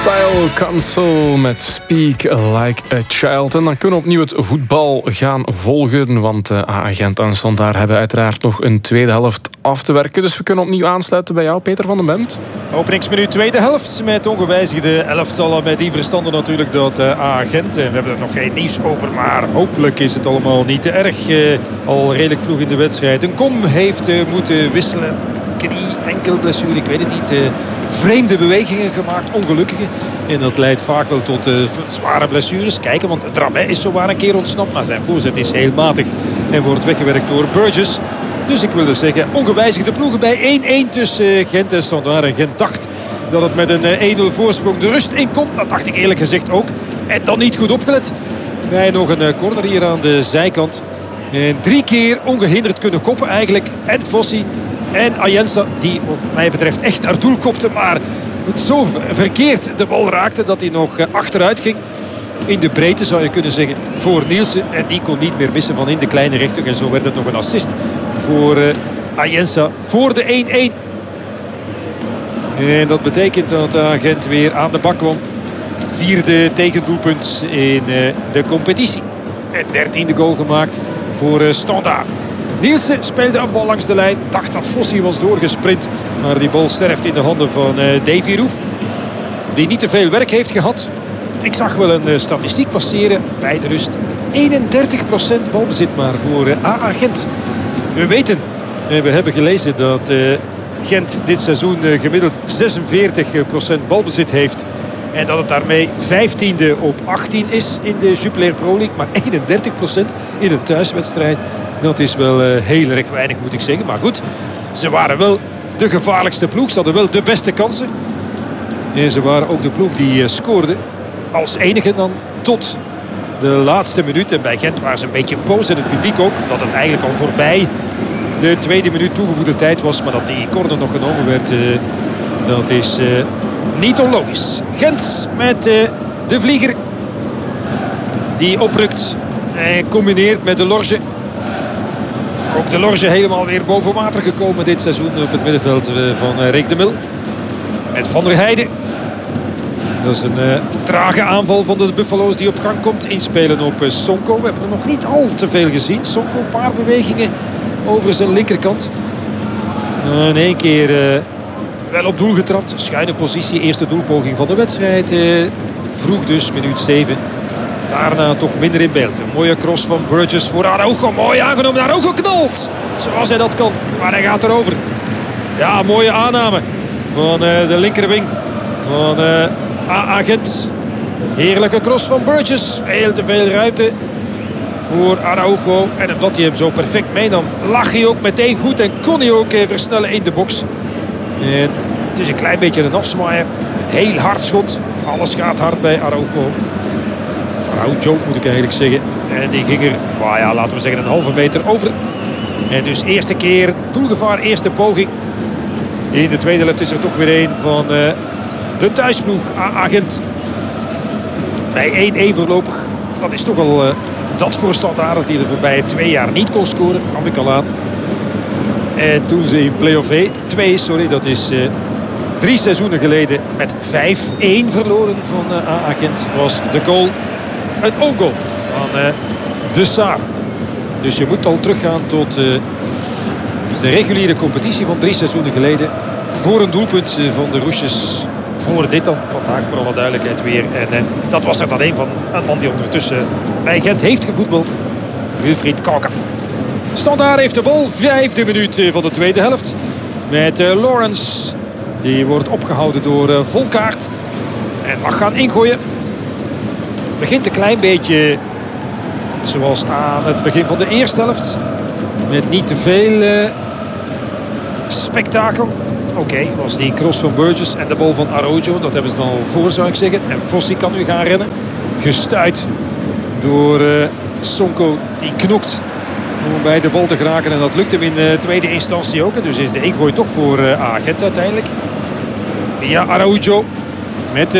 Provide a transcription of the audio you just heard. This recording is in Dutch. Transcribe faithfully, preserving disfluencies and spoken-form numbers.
Style Council met Speak Like a Child. En dan kunnen we opnieuw het voetbal gaan volgen. Want uh, A-Gent en Standaard hebben uiteraard nog een tweede helft af te werken. Dus we kunnen opnieuw aansluiten bij jou, Peter van den Bent. Openingsminuut tweede helft met ongewijzigde elftallen. Met die verstande natuurlijk dat uh, A-Gent. We hebben er nog geen nieuws over, maar hopelijk is het allemaal niet te erg. Uh, al redelijk vroeg in de wedstrijd. Een kom heeft uh, moeten wisselen. Knie, enkel blessure, ik weet het niet. Uh, vreemde bewegingen gemaakt, ongelukkige. En dat leidt vaak wel tot uh, zware blessures. Kijken, want Dramé is zowaar een keer ontsnapt. Maar zijn voorzet is heel matig en wordt weggewerkt door Burgess. Dus ik wil dus zeggen, ongewijzigde ploegen bij één-één tussen Gent en Standaard. En Gent dacht dat het met een één-nul voorsprong de rust in kon. Dat dacht ik eerlijk gezegd ook. En dan niet goed opgelet. Bij nog een corner hier aan de zijkant. En drie keer ongehinderd kunnen koppen eigenlijk. En Fossi en Ayensa, die wat mij betreft echt naar doel kopte. Maar het zo verkeerd de bal raakte dat hij nog achteruit ging. In de breedte zou je kunnen zeggen voor Nielsen. En die kon niet meer missen van in de kleine rechter. En zo werd het nog een assist voor uh, Ayensa voor de één-één. En dat betekent dat Gent weer aan de bak kwam. Vierde tegendoelpunt in uh, de competitie. En dertiende goal gemaakt voor uh, Standaard. Nielsen speelde een bal langs de lijn. Dacht dat Fossi was doorgesprint. Maar die bal sterft in de handen van uh, Davy Roef. Die niet te veel werk heeft gehad. Ik zag wel een uh, statistiek passeren bij de rust. eenendertig procent balbezit maar voor uh, A A Gent. We weten, uh, we hebben gelezen dat uh, Gent dit seizoen uh, gemiddeld zesenveertig procent balbezit heeft. En dat het daarmee vijftiende op achttien is in de Jupiler Pro League. Maar eenendertig procent in een thuiswedstrijd. Dat is wel uh, heel erg weinig, moet ik zeggen. Maar goed, ze waren wel de gevaarlijkste ploeg. Ze hadden wel de beste kansen. En ze waren ook de ploeg die uh, scoorde. Als enige dan tot de laatste minuut. En bij Gent waren ze een beetje boos. En het publiek ook. Dat het eigenlijk al voorbij de tweede minuut toegevoegde tijd was. Maar dat die corner nog genomen werd. Uh, dat is uh, niet onlogisch. Gent met uh, de vlieger. Die oprukt. En combineert met de Lorge. Ook de Lorge helemaal weer boven water gekomen dit seizoen op het middenveld van Rick de Mil. En Van der Heijden. Dat is een uh, trage aanval van de Buffalo's die op gang komt. Inspelen op uh, Sonko. We hebben er nog niet al te veel gezien. Sonko, een paar bewegingen over zijn linkerkant. Uh, in één keer uh, wel op doel getrapt. Schuine positie, eerste doelpoging van de wedstrijd. Uh, vroeg dus, minuut zeven. Daarna toch minder in beeld. Een mooie cross van Burgess voor Araujo. Mooi aangenomen. Araujo knalt. Zoals hij dat kan. Maar hij gaat erover. Ja, mooie aanname van uh, de linkerwing van uh, A A Gent. Heerlijke cross van Burgess. Veel te veel ruimte voor Araujo. En omdat hij hem zo perfect meenam, lag hij ook meteen goed. En kon hij ook uh, versnellen in de box. En het is een klein beetje een afsmaaier. Heel hard schot. Alles gaat hard bij Araujo. Araujo moet ik eigenlijk zeggen. En die ging er, well ja, laten we zeggen, een halve meter over. En dus eerste keer doelgevaar, eerste poging. In de tweede helft is er toch weer een van uh, de thuisploeg, A A Gent. Bij één-één voorlopig. Dat is toch al uh, dat voor Standaard dat hij er voorbij twee jaar niet kon scoren. Gaf ik al aan. En toen ze in play-off twee, sorry, dat is uh, drie seizoenen geleden met vijf-één verloren van uh, A A Gent, was de goal een own goal van uh, De Saar. Dus je moet al teruggaan tot uh, de reguliere competitie van drie seizoenen geleden. Voor een doelpunt uh, van de Roesjes. Voor dit dan. Vandaag voor alle duidelijkheid weer. En uh, dat was er dan een van een man die ondertussen bij Gent heeft gevoetbald. Wilfried Kauka. Standaard heeft de bal. Vijfde minuut uh, van de tweede helft. Met uh, Lawrence. Die wordt opgehouden door uh, Volkaert. En mag gaan ingooien. Begint een klein beetje zoals aan het begin van de eerste helft. Met niet te veel uh, spektakel. Oké, okay, was die cross van Burgess en de bal van Araujo. Dat hebben ze dan al voor, zou ik zeggen. En Fossi kan nu gaan rennen. Gestuit door uh, Sonko. Die knokt om bij de bal te geraken. En dat lukt hem in de tweede instantie ook. En dus is de ingooi toch voor uh, A Gent uiteindelijk. Via Araujo. Met de